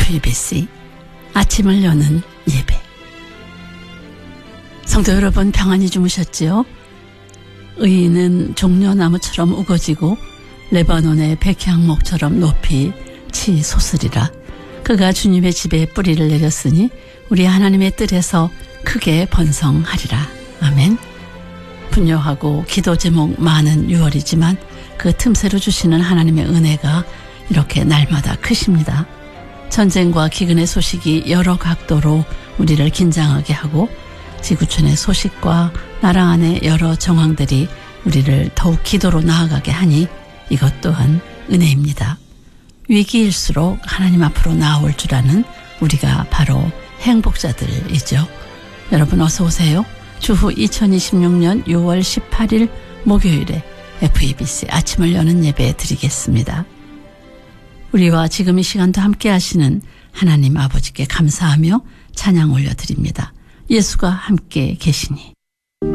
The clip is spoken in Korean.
FEBC 아침을 여는 예배. 성도 여러분, 평안히 주무셨지요? 의인은 종려나무처럼 우거지고 레바논의 백향목처럼 높이 치솟으리라. 그가 주님의 집에 뿌리를 내렸으니 우리 하나님의 뜰에서 크게 번성하리라. 아멘. 분요하고 기도 제목 많은 6월이지만 그 틈새로 주시는 하나님의 은혜가 이렇게 날마다 크십니다. 전쟁과 기근의 소식이 여러 각도로 우리를 긴장하게 하고 지구촌의 소식과 나라 안의 여러 정황들이 우리를 더욱 기도로 나아가게 하니 이것 또한 은혜입니다. 위기일수록 하나님 앞으로 나아올 줄 아는 우리가 바로 행복자들이죠. 여러분 어서 오세요. 주후 2026년 6월 18일 목요일에 FEBC 아침을 여는 예배 드리겠습니다. 우리와 지금 이 시간도 함께 하시는 하나님 아버지께 감사하며 찬양 올려드립니다. 예수가 함께 계시니.